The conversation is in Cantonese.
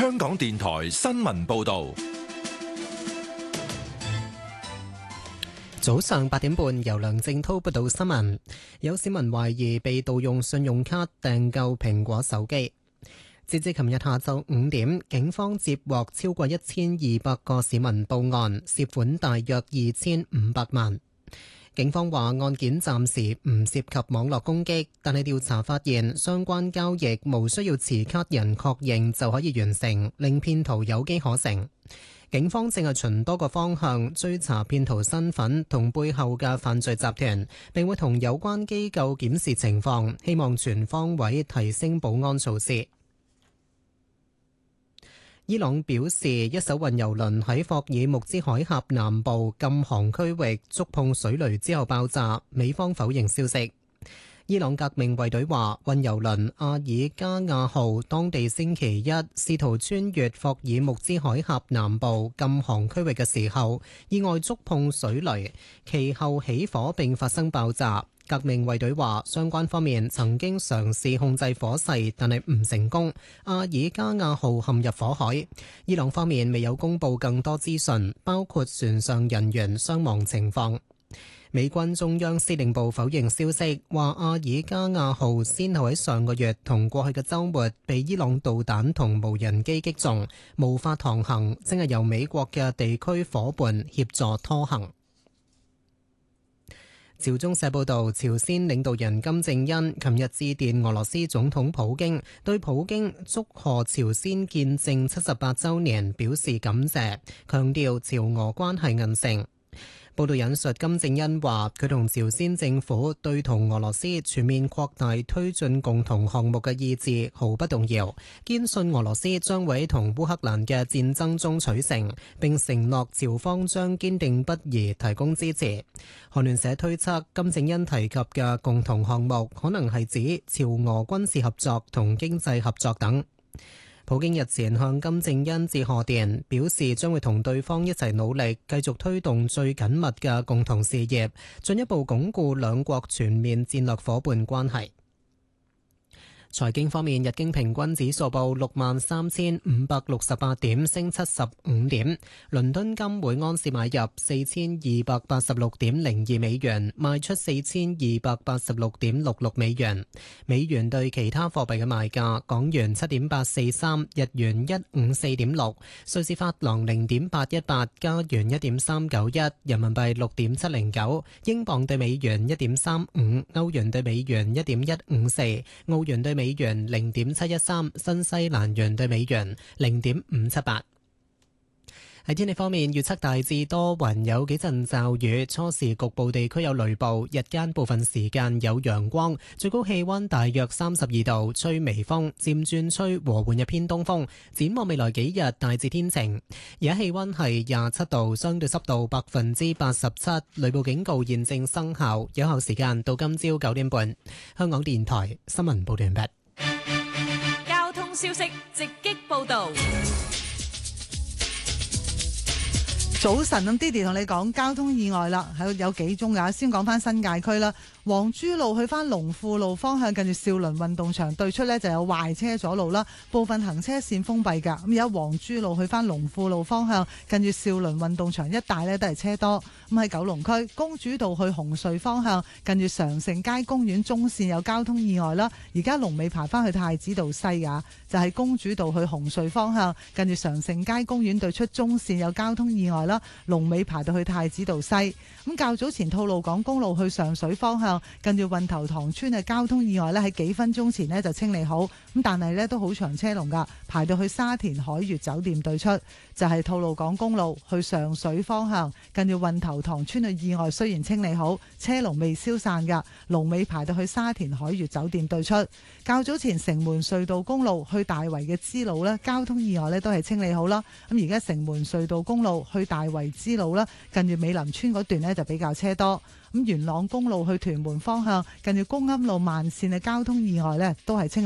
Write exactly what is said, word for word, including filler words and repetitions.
香港電台新聞報道。 早上八點半，由梁正滔報道新聞。有市民懷疑被盜用信用卡訂購蘋果手機。截至琴日下晝五點，警方接獲超過一千二百個市民報案，涉款大約二千五百萬。警方話案件暫時唔涉及網絡攻擊，但係調查發現相關交易無需要持卡人確認就可以完成，令騙徒有機可乘。警方正係循多個方向追查騙徒身份同背後嘅犯罪集團，並會同有關機構檢視情況，希望全方位提升保安措施。伊朗表示，一艘運油輪喺霍爾木茲海峽南部禁航區域觸碰水雷之後爆炸，美方否認消息。伊朗革命衛隊話，運油輪阿爾加亞號當地星期一試圖穿越霍爾木茲海峽南部禁航區域嘅時候，意外觸碰水雷，其後起火並發生爆炸。革命衛隊話，相關方面曾經嘗試控制火勢，但係唔成功。阿爾加亞號陷入火海。伊朗方面未有公布更多資訊，包括船上人員傷亡情況。美軍中央司令部否認消息，話阿爾加亞號先後喺上個月同過去嘅週末被伊朗導彈同無人機擊中，無法航行，正係由美國嘅地區夥伴協助拖行。朝中社報導，朝鮮領導人金正恩琴日致電俄羅斯總統普京，對普京祝賀朝鮮建政七十八週年表示感謝，強調朝俄關係韌性。報道引述金正恩話，佢同朝鮮政府對同俄羅斯全面擴大推進共同項目嘅意志毫不動搖，堅信俄羅斯將會喺同烏克蘭嘅戰爭中取勝，並承諾朝方將堅定不移提供支持。韓聯社推測，金正恩提及嘅共同項目可能係指朝俄軍事合作同經濟合作等。普京日前向金正恩致賀電，表示將會同對方一齊努力，繼續推動最緊密嘅共同事業，進一步鞏固兩國全面戰略夥伴關係。財經方面，日經平均指數報六萬三千五百六十八點，升七十五點。倫敦金每盎司買入四千二百八十六點零二美元，賣出四千二百八十六點六六美元。美元對其他貨幣嘅賣價：港元七點八四三，日元一五四點六，瑞士法郎零點八一八，加元一點三九一，人民幣六點七零九，英鎊對美元一點三五，歐元對美元一點一五四，澳元對美元零點七一三，新西蘭元對美元零點五七八。喺天氣方面，預測大致多雲，有幾陣驟雨，初時局部地區有雷暴，日間部分時間有陽光，最高氣溫大約三十二度，吹微風，漸轉吹和緩嘅偏東風。展望未來幾日，大致天晴。而家氣溫係廿七度，相對濕度百分之八十七，雷暴警告現正生效，有效時間到今朝九點半。香港電台新聞報道完畢。 交通消息直擊報道。 早晨，咁 Didi 同你講交通意外啦，係有幾宗噶。先講翻新界區啦，黃珠路去翻龍富路方向，近住兆麟運動場對出呢就有壞車阻路啦，部分行車線封閉噶。咁而家黃珠路去翻龍富路方向，近住兆麟運動場一帶呢都係車多。咁喺九龍區公主道去紅隧方向，近住常盛街公園中線有交通意外啦。而家龍尾排翻去太子道西噶，就係、是、公主道去紅隧方向，近住常盛街公園對出中線有交通意外啦，龍尾排到去太子道西。咁較早前吐露港公路去上水方向，近住運頭塘村嘅交通意外呢，喺幾分鐘前呢就清理好，咁但係呢都好長車龍噶，排到去沙田海悅酒店對出。就係吐露港公路去上水方向，近住運頭塘村嘅意外雖然清理好，車龍未消散噶，龍尾排到去沙田海悅酒店對出。較早前城門隧道公路去大圍嘅支路呢，交通意外呢都係清理好啦。咁而家城門隧道公路去大圍支路啦，近住美林村嗰段呢就比較車多。咁元朗公路去屯門方向，近住公庵路慢線嘅交通意外呢都係清理